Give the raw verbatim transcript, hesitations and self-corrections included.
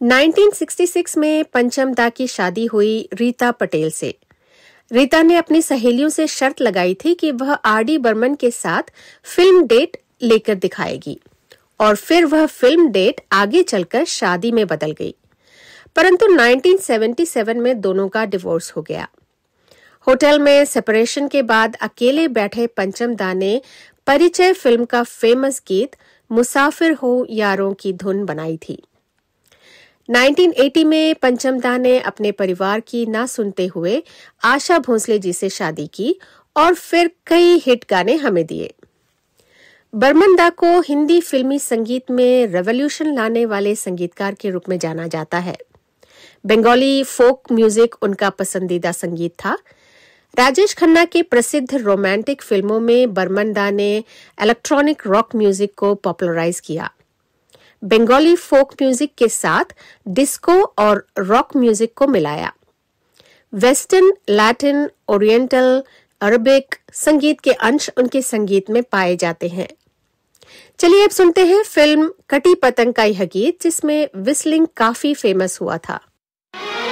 Nineteen sixty six में पंचम दा की शादी हुई रीता पटेल से। रीता ने अपनी सहेलियों से शर्त लगाई थी कि वह आर डी बर्मन के साथ फिल्म डेट लेकर दिखाएगी और फिर वह फिल्म डेट आगे चलकर शादी में बदल गई। परंतु नाइनटीन सेवेंटी सेवन में दोनों का डिवोर्स हो गया। होटल में सेपरेशन के बाद अकेले बैठे पंचम दा ने परिचय फिल्म का फेमस गीत मुसाफिर हो यारों की धुन बनाई थी। नाइनटीन एटी में पंचम दा ने अपने परिवार की ना सुनते हुए आशा भोसले जी से शादी की और फिर कई हिट गाने हमें दिए। बर्मन दा को हिंदी फिल्मी संगीत में रेवोल्यूशन लाने वाले संगीतकार के रूप में जाना जाता है। बंगाली फोक म्यूजिक उनका पसंदीदा संगीत था। राजेश खन्ना के प्रसिद्ध रोमांटिक फिल्मों में बर्मन दा ने इलेक्ट्रॉनिक रॉक म्यूजिक को पॉपुलराइज किया। बंगाली फोक म्यूजिक के साथ डिस्को और रॉक म्यूजिक को मिलाया। वेस्टर्न, लैटिन, ओरिएंटल, अरबिक संगीत के अंश उनके संगीत में पाए जाते हैं। चलिए अब सुनते हैं फिल्म कटी पतंग का यह गीत, जिसमें विस्लिंग काफी फेमस हुआ था।